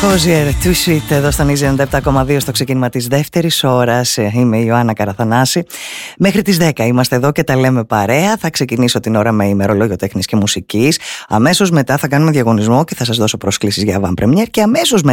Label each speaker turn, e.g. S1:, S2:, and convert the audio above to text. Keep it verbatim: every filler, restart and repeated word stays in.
S1: Hozier, Too Sweet, εδώ στον Easy ενενήντα επτά κόμμα δύο στο ξεκίνημα της δεύτερης ώρας. Είμαι η Ιωάννα Καραθανάση. Μέχρι τις δέκα είμαστε εδώ και τα λέμε παρέα. Θα ξεκινήσω την ώρα με ημερολόγιο τέχνης και μουσικής. Αμέσως μετά θα κάνουμε διαγωνισμό και θα σας δώσω προσκλήσεις για avant premiere. Και αμέσως μετά